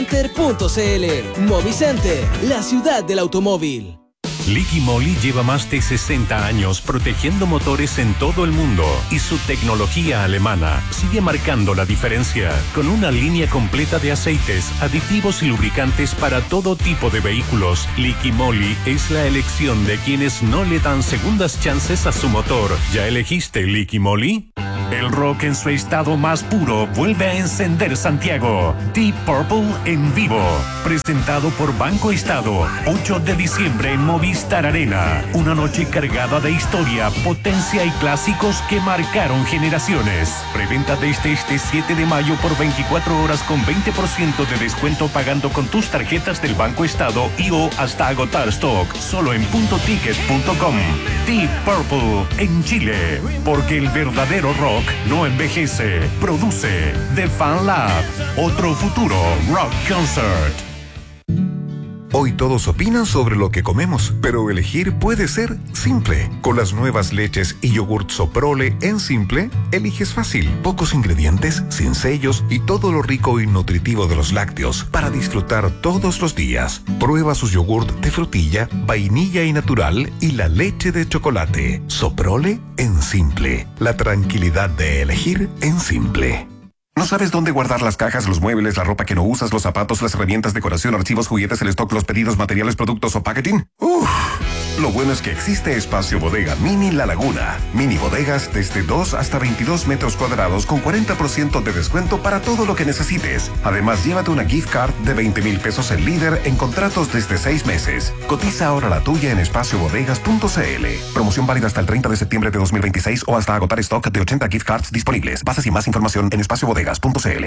Movicenter.cl. Movicenter, la ciudad del automóvil. Liqui Moly lleva más de 60 años protegiendo motores en todo el mundo y su tecnología alemana sigue marcando la diferencia con una línea completa de aceites, aditivos y lubricantes para todo tipo de vehículos. Liqui Moly es la elección de quienes no le dan segundas chances a su motor. ¿Ya elegiste Liqui Moly? El rock en su estado más puro vuelve a encender Santiago. Deep Purple en vivo. Presentado por Banco Estado. 8 de diciembre en Movistar Arena. Una noche cargada de historia, potencia y clásicos que marcaron generaciones. Preventa desde este 7 de mayo por 24 horas con 20% de descuento pagando con tus tarjetas del Banco Estado y o hasta agotar stock. Solo en puntoticket.com. Deep Purple en Chile. Porque el verdadero rock no envejece, produce The Fan Lab, otro futuro rock concert. Hoy todos opinan sobre lo que comemos, pero elegir puede ser simple. Con las nuevas leches y yogurt Soprole en Simple, eliges fácil. Pocos ingredientes, sin sellos y todo lo rico y nutritivo de los lácteos para disfrutar todos los días. Prueba sus yogurt de frutilla, vainilla y natural y la leche de chocolate. Soprole en Simple. La tranquilidad de elegir en Simple. ¿No sabes dónde guardar las cajas, los muebles, la ropa que no usas, los zapatos, las herramientas, decoración, archivos, juguetes, el stock, los pedidos, materiales, productos o packaging? Lo bueno es que existe Espacio Bodega Mini La Laguna. Mini bodegas desde 2 hasta 22 metros cuadrados con 40% de descuento para todo lo que necesites. Además, llévate una gift card de 20,000 pesos en Líder en contratos desde 6 meses. Cotiza ahora la tuya en espaciobodegas.cl. Promoción válida hasta el 30 de septiembre de 2026 o hasta agotar stock de 80 gift cards disponibles. Bases y más información en espaciobodegas.cl.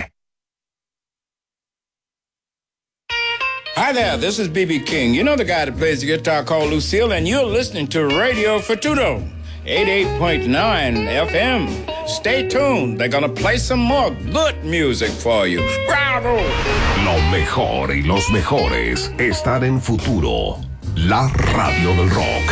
Hi there, this is B.B. King. You know the guy that plays the guitar called Lucille, and you're listening to Radio Futuro, 88.9 FM. Stay tuned. They're gonna play some more good music for you. Bravo! Lo mejor y los mejores están en Futuro, la radio del rock.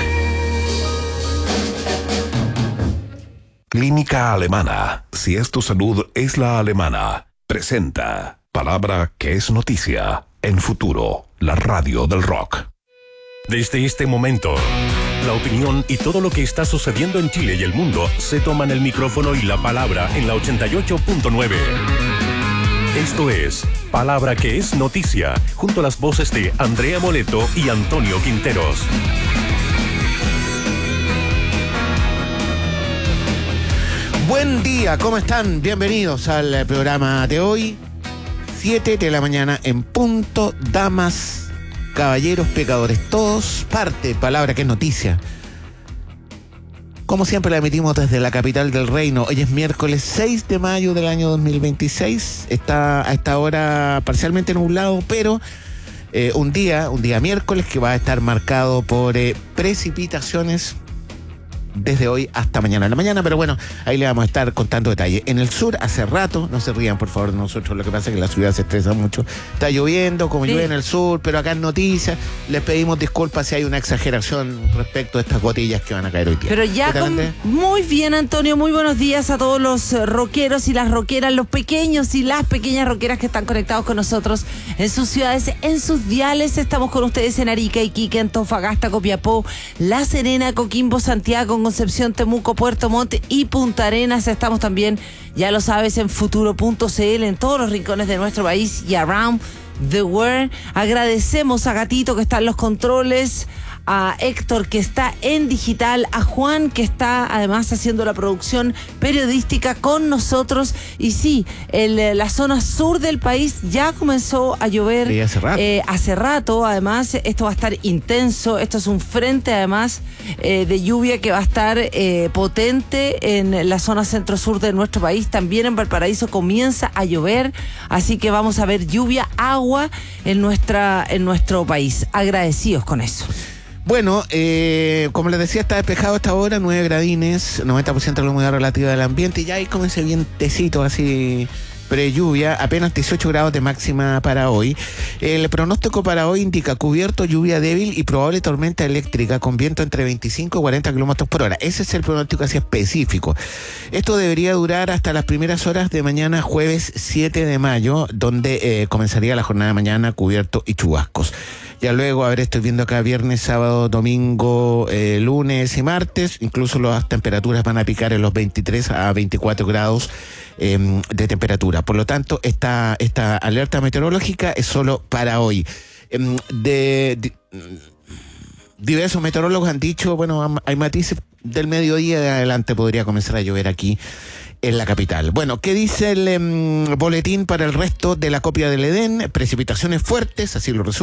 Clínica Alemana. Si es tu salud, es la alemana. Presenta palabra que es noticia en Futuro, la radio del rock. Desde este momento, la opinión y todo lo que está sucediendo en Chile y el mundo se toman el micrófono y la palabra en la 88.9. Esto es Palabra que es Noticia, junto a las voces de Andrea Moleto y Antonio Quinteros. Buen día, ¿cómo están? Bienvenidos al programa de hoy. 7 de la mañana en punto, damas, caballeros, pecadores, todos parte, palabra que es noticia. Como siempre la emitimos desde la capital del reino. Hoy es miércoles 6 de mayo del año 2026. Está a esta hora parcialmente nublado, pero un día miércoles que va a estar marcado por precipitaciones desde hoy hasta mañana en la mañana, pero bueno, ahí le vamos a estar contando detalles. En el sur, hace rato, no se rían por favor de nosotros, lo que pasa es que la ciudad se estresa mucho. Está lloviendo, como llueve en el sur, pero acá en noticias les pedimos disculpas si hay una exageración respecto a estas gotillas que van a caer hoy día. Pero ya muy bien, Antonio, muy buenos días a todos los rockeros y las rockeras, los pequeños y las pequeñas rockeras que están conectados con nosotros en sus ciudades, en sus diales. Estamos con ustedes en Arica, Iquique, Antofagasta, Copiapó, La Serena, Coquimbo, Santiago, Concepción, Temuco, Puerto Montt y Punta Arenas. Estamos también, ya lo sabes, en futuro.cl, en todos los rincones de nuestro país y around the world. Agradecemos a Gatito que está en los controles, a Héctor que está en digital, a Juan que está además haciendo la producción periodística con nosotros. Y sí, la zona sur del país ya comenzó a llover hace rato. Además, esto va a estar intenso. Esto es un frente además de lluvia que va a estar potente en la zona centro-sur de nuestro país. También en Valparaíso comienza a llover, así que vamos a ver lluvia, agua en nuestro país. Agradecidos con eso. Bueno, como les decía, está despejado a esta hora, 9 gradines, 90% de la humedad relativa del ambiente, y ya hay como ese vientecito así pre-lluvia, apenas 18 grados de máxima para hoy. El pronóstico para hoy indica cubierto, lluvia débil y probable tormenta eléctrica con viento entre 25 y 40 kilómetros por hora. Ese es el pronóstico así específico. Esto debería durar hasta las primeras horas de mañana, jueves 7 de mayo, donde comenzaría la jornada de mañana cubierto y chubascos. Ya luego, a ver, estoy viendo acá viernes, sábado, domingo, lunes y martes, incluso las temperaturas van a picar en los 23 a 24 grados de temperatura. Por lo tanto, esta alerta meteorológica es solo para hoy. Diversos meteorólogos han dicho, bueno, hay matices, del mediodía de adelante podría comenzar a llover aquí en la capital. Bueno, ¿qué dice el boletín para el resto de la copia del Edén? Precipitaciones fuertes, así lo resume.